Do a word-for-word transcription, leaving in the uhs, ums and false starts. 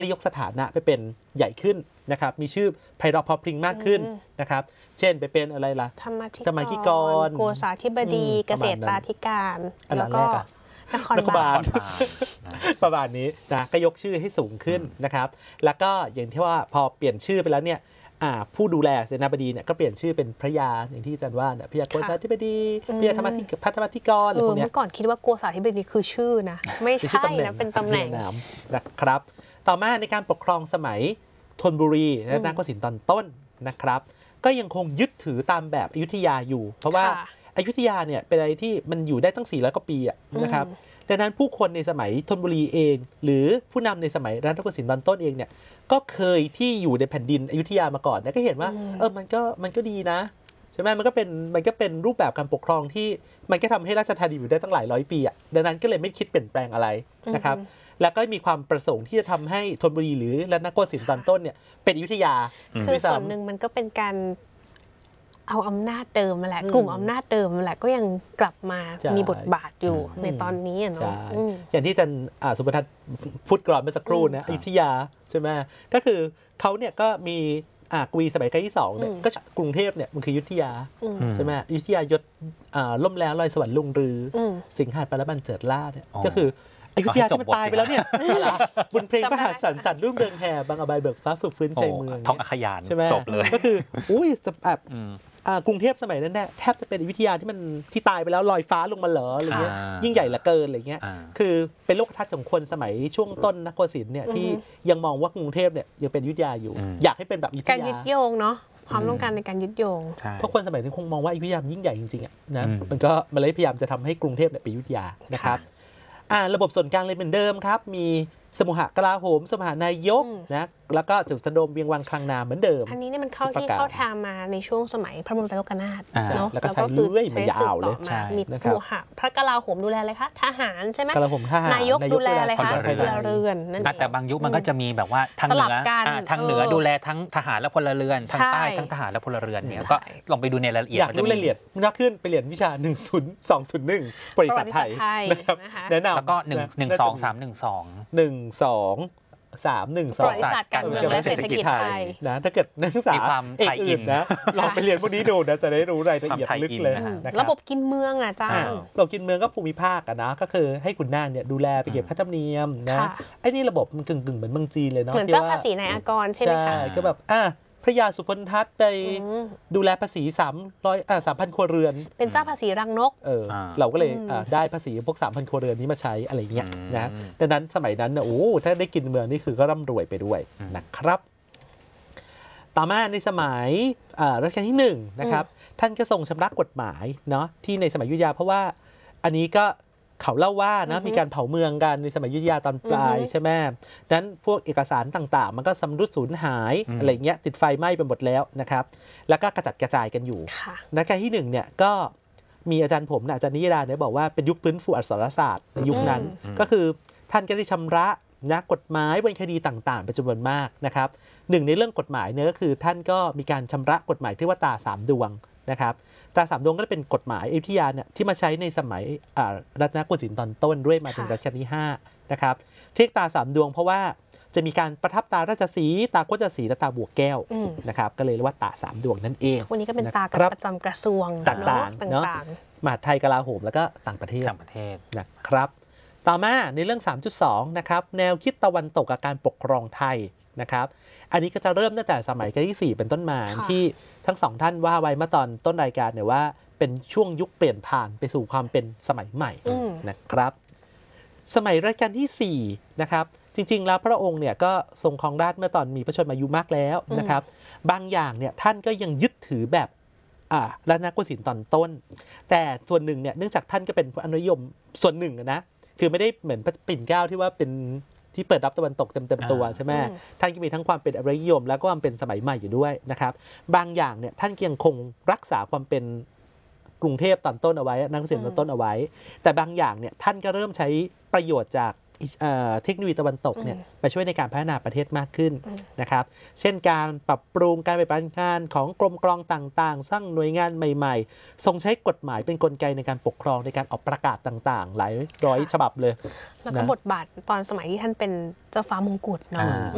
ยกสถานะไปเป็นใหญ่ขึ้นนะครับมีชื่อไพเราะเพราะพริ้งมากขึ้นนะครับเช่นไปเป็นอะไรล่ะธรรมาธิกรโกษาธิบดีเกษตราธิการแล้วก็นครบาลประมาณนี้นะก็ยกชื่อให้สูงขึ้นนะครับแล้วก็อย่างที่ว่าพอเปลี่ยนชื่อไปแล้วเนี่ยผู้ดูแลเสนาบดีเนี่ยก็เปลี่ยนชื่อเป็นพระยาอย่างที่อาจารย์ว่าเนี่ยพระยาโกษาธิบดีพระยาธรรมธิพัฒนธิกรอะไรพวกนี้เมื่อก่อนคิดว่าโกษาธิบดีคือชื่อนะไม่ใช่นะเป็นตำแหน่งนะครับต่อมาในการปกครองสมัยธนบุรีและรัตนโกสินทร์ตอนต้นนะครับก็ยังคงยึดถือตามแบบอยุธยาอยู่เพราะว่าอยุธยาเนี่ยเป็นอะไรที่มันอยู่ได้ตั้งสี่ร้อยกว่าปีนะครับดังนั้นผู้คนในสมัยธนบุรีเองหรือผู้นำในสมัยรัตนโกสินทร์ตอนต้นเองเนี่ยก็เคยที่อยู่ในแผ่นดินอยุธยามาก่อนนะก็เห็นว่าเออมันก็มันก็ดีนะใช่ไหมมันก็เป็นมันก็เป็นรูปแบบการปกครองที่มันก็ทำให้ราชธานีอยู่ได้ตั้งหลายร้อยปีอ่ะดังนั้นก็เลยไม่คิดเปลี่ยนแปลงอะไรนะครับแล้วก็มีความประสงค์ที่จะทำให้ธนบุรีหรือรัตนโกสินทร์ตอนต้นเนี่ยเป็นอยุธยาคือส่วนหนึ่งมันก็เป็นการเอาอำนาจเดิมมาแหละกลุ่มอำนาจเดิมมาแหละก็ยังกลับมามีบทบาทอยู่ในตอนนี้เนาะอย่างที่อาจารย์สุภทัศน์พูดกรอนเมื่อสักครู่นะอยุธยาใช่ไหมก็คือเขาเนี่ยก็มีกวีสมัยรัชกาลที่สองเนี่ยก็กรุงเทพเนี่ยมันคืออยุธยาใช่ไหมอยุธยายศล่มแล้วลอยสวรรค์ลุงรือสิงหาปรบันเจิดล่าเนี่ยก็คืออยุธยาที่มันตายไปแล้วเนี่ยบนเพลงพระหัตถ์สันสันรุ่งเรืองแห่บางอบายเบิกฟ้าฝึกฟื้นใจเมืองท้องอัคยานใช่ไหมจบเลยก็คืออุ้ยแบบกรุงเทพสมัยนั้นแน่แทบจะเป็นอยุธยาที่มันที่ตายไปแล้วลอยฟ้าลงมาเหรออะไรเงี้ยยิ่งใหญ่เหลือเกินอะไรเงี้ยคือเป็นโลกทัศน์ของคนสมัยช่วงต้นนครศรีเนี่ยที่ยังมองว่ากรุงเทพเนี่ยยังเป็นอยุธยาอยู่อยากให้เป็นแบบอยุธยาการยึดโยงเนาะความต้องการในการยึดโยงเพราะคนสมัยนั้นคงมองว่าอยุธยายิ่งใหญ่จริงๆอ่ะนะมันก็มันเลยพยายามจะทำให้กรุงเทพเนี่ยเป็นอยุธยานะครับระบบส่วนกลางเลยเหมือนเดิมครับมีสมุหกลาโหมสมุหนายกนะแล้วก็จุดสะดมเวียงวังคลังนาเหมือนเดิมอันนี้เนี่ยมันเข้าที่เข้าทางมาในช่วงสมัยพระบรมไตรโลกนาถเนาะแล้วก็ใช้เรื่อยมายาวเลยมีสมุหพระกลาโหมดูแลอะไรคะทหารใช่ไหมกลาโหมทหารนายกดูแลอะไรคะพลเรือนนั่นเองแต่บางยุคมันก็จะมีแบบว่าทางเหนือทางเหนือดูแลทั้งทหารและพลเรือนทางใต้ทั้งทหารและพลเรือนเนี่ยก็ลองไปดูในรายละเอียดอยากรู้รายละเอียดน่าขึ้นไปเรียนวิชาหนึ่งศูนย์สองศูนย์หนึ่งบริษัทไทยนะครับแนะนำแล้วก็หนึ่งหนึ่งสองสามหนึ่งสองหนึ่งสองสามหนึ่งสองบริษัทการเมืองและเศรษฐกิจไทยนะถ้าเกิดนักศึกษาเอกอื่นนะลองไปเรียนพวกนี้ดูนะจะได้รู้รายละเอียดลึกเลยระบบกินเมืองอ่ะจ้าระบบกินเมืองก็ภูมิภาคอะนะก็คือให้ขุนนางเนี่ยดูแลไปเก็บค่าธรรมเนียมนะไอ้นี่ระบบมันกึ่งๆเหมือนเมืองจีนเลยเนาะเหมือนเจ้าภาษีนายอากรใช่ไหมคะก็แบบอ่ะพระยาสุพลทัศน์ไปดูแลภาษีสามร้อยอ่าสามพันครัวเรือนเป็นเจ้าภาษีรังนกเออเราก็เลยได้ภาษีพวกสามพันครัวเรือนนี้มาใช้อะไรเงี้ยนะดังนั้นสมัยนั้นเนี่ยโอ้ถ้าได้กินเมืองนี่คือก็ร่ำรวยไปด้วยนะครับต่อมาในสมัยรัชกาลที่หนึ่งนะครับท่านก็ทรงชำระกฎหมายเนาะที่ในสมัยอยุธยาเพราะว่าอันนี้ก็เขาเล่าว่านะมีการเผาเมืองกันในสมัยอยุธยาตอนปลายใช่ไหมนั้นพวกเอกสารต่างๆมันก็สำรุดสูญหายอะไรเงี้ยติดไฟไหม้ไปหมดแล้วนะครับแล้วก็กระจัดกระจายกันอยู่รัชกาลที่หนึ่งเนี่ยก็มีอาจารย์ผมนะอาจารย์นิยดาเนี่ยบอกว่าเป็นยุคฟื้นฟูอักษรศาสตร์ในยุคนั้นก็คือท่านก็ได้ชำระนะกฎหมายบนคดีต่างๆเป็นจำนวนมากนะครับหนึ่งในเรื่องกฎหมายเนี่ยก็คือท่านก็มีการชำระกฎหมายที่ว่าตาสามดวงนะครับตราสามดวงก็เป็นกฎหมายอยุธยาเนี่ยที่มาใช้ในสมัยรัตนโกสินทร์ตอนต้นด้วยมาถึงรัชกาลที่ห้านะครับเรียกตาสามดวงเพราะว่าจะมีการประทับตาราชสีห์ตาโคจรศรีและตาบวกแก้วนะครับก็เลยเรียกว่าตาสามดวงนั่นเองวันนี้ก็เป็นตาประจำกระทรวงต่างๆเนาะมหาดไทยกลาโหมแล้วก็ต่างประเทศต่างประเทศนะครับต่อมาในเรื่อง สามจุดสอง นะครับแนวคิดตะวันตกกับการปกครองไทยนะครับอันนี้ก็จะเริ่มตั้งแต่สมัยรัชกาลที่สี่เป็นต้นมาที่ทั้งสองท่านว่าไว้เมื่อตอนต้นรายการเนี่ยว่าเป็นช่วงยุคเปลี่ยนผ่านไปสู่ความเป็นสมัยใหม่นะครับสมัยรัชกาลที่สี่นะครับจริงๆแล้วพระองค์เนี่ยก็ทรงครองราชย์เมื่อตอนมีพระชนมายุมากแล้วนะครับบางอย่างเนี่ยท่านก็ยังยึดถือแบบรัตนโกสินทร์ตอนต้นแต่ส่วนหนึ่งเนี่ยเนื่องจากท่านก็เป็นอนุนิยมส่วนหนึ่งนะคือไม่ได้เหมือนพระปิ่นเกล้าที่ว่าเป็นที่เปิดรับตะวันตกเต็มๆตัวใช่ไหมท่านก็มีทั้งความเป็นอริยนิยมแล้วก็ความเป็นสมัยใหม่อยู่ด้วยนะครับบางอย่างเนี่ยท่านยังคงรักษาความเป็นกรุงเทพตอนต้นเอาไว้นักเสียงตอนต้นเอาไว้แต่บางอย่างเนี่ยท่านก็เริ่มใช้ประโยชน์จากเทคโนโลยีตะวันตกเนี่ยมาช่วยในการพัฒนาประเทศมากขึ้นนะครับเช่นการปรับปรุงการปฏิบัติงานของกรมกรองต่างๆสร้างหน่วยงานใหม่ๆทรงใช้กฎหมายเป็นกลไกในการปกครองในการออกประกาศต่างๆหลายร้อยฉบับเลยแล้วก็บทบาทตอนสมัยที่ท่านเป็นเจ้าฟ้ามงกุฎเนาะ